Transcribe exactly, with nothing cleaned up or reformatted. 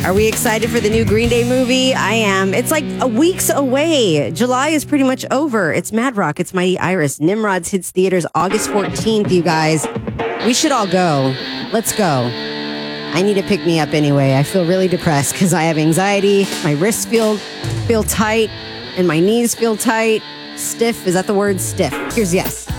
Are we excited for the new Green Day movie? I am. It's like a weeks away. July is pretty much over. It's Mad Rock. It's Mighty Iris. Nimrods hits theaters August fourteenth, you guys. We should all go. Let's go. I need to pick me up anyway. I feel really depressed because I have anxiety. My wrists feel feel tight and my knees feel tight. Stiff. Is that the word? Stiff. Here's yes.